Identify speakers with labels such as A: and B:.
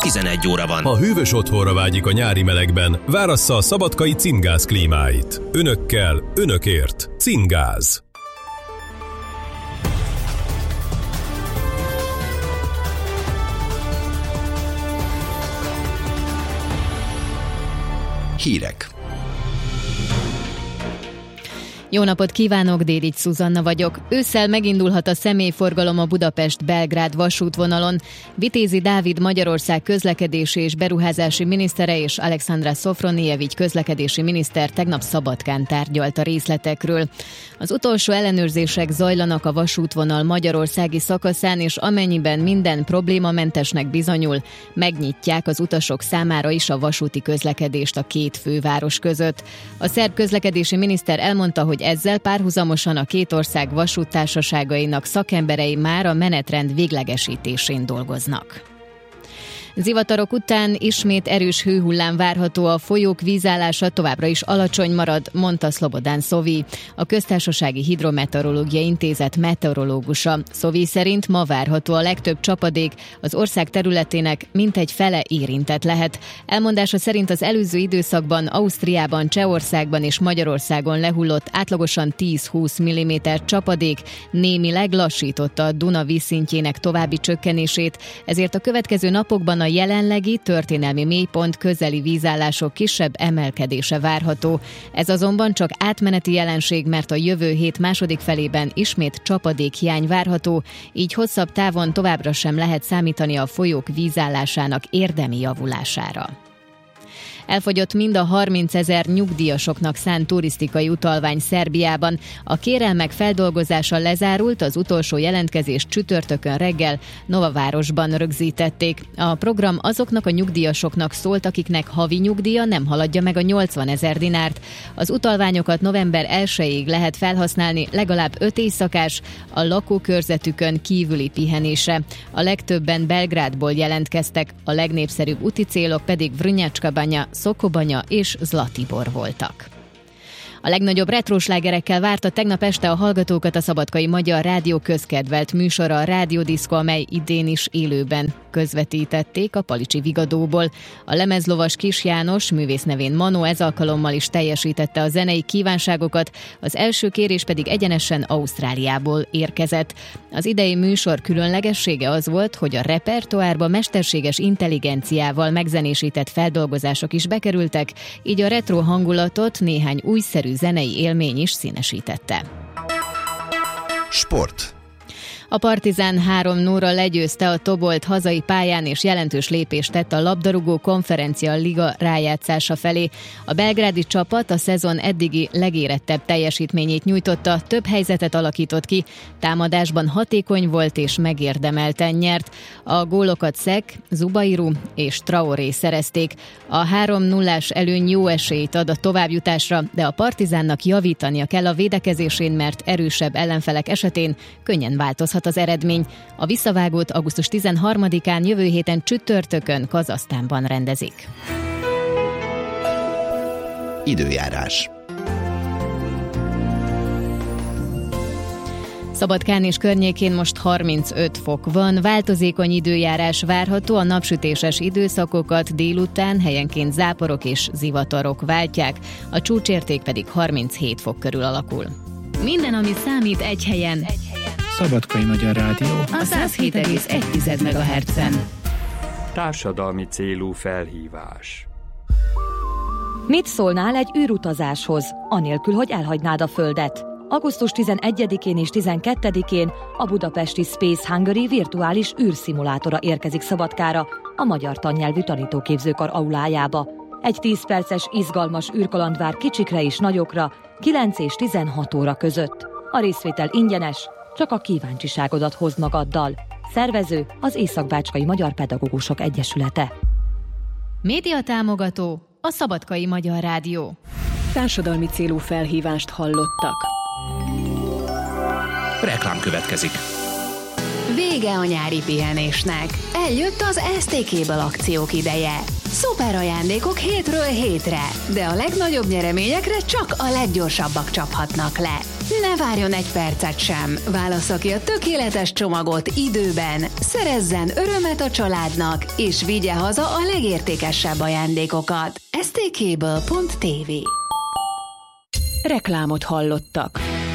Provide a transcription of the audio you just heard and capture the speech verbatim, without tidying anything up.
A: tizenegy óra van.
B: Ha hűvös otthonra vágyik a nyári melegben, várassza a szabadkai Cingáz klímáit. Önökkel, önökért. Cingáz.
A: Hírek.
C: Jó napot kívánok, Dédics Szuzanna vagyok. Ősszel megindulhat a személyforgalom a Budapest-Belgrád vasútvonalon. Vitézi Dávid Magyarország közlekedési és beruházási minisztere és Alexandra Szofronijevics közlekedési miniszter tegnap Szabadkán tárgyalt a részletekről. Az utolsó ellenőrzések zajlanak a vasútvonal magyarországi szakaszán, és amennyiben minden problémamentesnek bizonyul, megnyitják az utasok számára is a vasúti közlekedést a két főváros között. A szerb közlekedési miniszter elmondta, hogy ezzel párhuzamosan a két ország vasúttársaságainak szakemberei már a menetrend véglegesítésén dolgoznak. Zivatarok után ismét erős hőhullám várható, a folyók vízállása továbbra is alacsony marad, mondta Szlobodán Szovi, a Köztársasági Hidrometeorológiai Intézet meteorológusa. Szovi szerint ma várható a legtöbb csapadék, az ország területének mintegy fele érintett lehet. Elmondása szerint az előző időszakban Ausztriában, Csehországban és Magyarországon lehullott átlagosan tíz-húsz milliméter csapadék némileg lassította a Duna vízszintjének további csökkenését, ezért a következő napokban a jelenlegi történelmi mélypont közeli vízállások kisebb emelkedése várható. Ez azonban csak átmeneti jelenség, mert a jövő hét második felében ismét csapadékhiány várható, így hosszabb távon továbbra sem lehet számítani a folyók vízállásának érdemi javulására. Elfogyott mind a harmincezer nyugdíjasoknak szánt turisztikai utalvány Szerbiában. A kérelmek feldolgozása lezárult, az utolsó jelentkezés csütörtökön reggel Novavárosban rögzítették. A program azoknak a nyugdíjasoknak szólt, akiknek havi nyugdíja nem haladja meg a nyolcvanezer dinárt. Az utalványokat november elsejéig lehet felhasználni legalább öt éjszakás, a lakókörzetükön kívüli pihenésre. A legtöbben Belgrádból jelentkeztek, a legnépszerűbb úti célok pedig Vrnjačka Banja, Szokobanya és Zlatibor voltak. A legnagyobb retroslágerekkel várta tegnap este a hallgatókat a Szabadkai Magyar Rádió közkedvelt műsora, a Rádiódiszko, amely idén is élőben közvetítették a Palicsi Vigadóból. A lemezlovas Kis János, művész nevén Manó, ez alkalommal is teljesítette a zenei kívánságokat, az első kérés pedig egyenesen Ausztráliából érkezett. Az idei műsor különlegessége az volt, hogy a repertoárba mesterséges intelligenciával megzenésített feldolgozások is bekerültek, így a retro hangulatot néhány újszerű zenei élmény is színesítette.
A: Sport.
C: A Partizán három nullra legyőzte a Tobolt hazai pályán, és jelentős lépést tett a labdarúgó konferencia liga rájátszása felé. A belgrádi csapat a szezon eddigi legérettebb teljesítményét nyújtotta, több helyzetet alakított ki, támadásban hatékony volt és megérdemelten nyert. A gólokat Szek, Zubairu és Traoré szerezték. A három nullás előny jó esélyt ad a továbbjutásra, de a Partizánnak javítania kell a védekezésén, mert erősebb ellenfelek esetén könnyen változhat az eredmény. A visszavágót augusztus tizenharmadikán, jövő héten csütörtökön Kazahsztánban rendezik.
A: Időjárás.
C: Szabadkán és környékén most harmincöt fok van, változékony időjárás várható, a napsütéses időszakokat délután helyenként záporok és zivatarok váltják, a csúcsérték pedig harminchét fok körül alakul. Minden, ami számít, egy helyen.
D: Szabadkai Magyar Rádió
C: A száz hét egész egy megahertzen.
E: Társadalmi célú felhívás.
F: Mit szólnál egy űrutazáshoz, anélkül, hogy elhagynád a Földet? augusztus tizenegyedikén és tizenkettedikén a budapesti Space Hungary virtuális űrszimulátora érkezik Szabadkára, a magyar tannyelvű tanítóképzőkar aulájába. Egy tíz perces, izgalmas űrkaland vár kicsikre és nagyokra, kilenc és tizenhat óra között. A részvétel ingyenes, csak a kíváncsiságodat hozd magaddal. Szervező az Észak-Bácskai Magyar Pedagógusok Egyesülete.
C: Média támogató a Szabadkai Magyar Rádió.
G: Társadalmi célú felhívást hallottak.
A: Reklám következik.
G: Vége a nyári pihenésnek. Eljött az es té Cable akciók ideje. Szuper ajándékok hétről hétre, de a legnagyobb nyereményekre csak a leggyorsabbak csaphatnak le. Ne várjon egy percet sem, válassza ki a tökéletes csomagot időben, szerezzen örömet a családnak, és vigye haza a legértékesebb ajándékokat. es té cable pont té vé
F: Reklámot hallottak.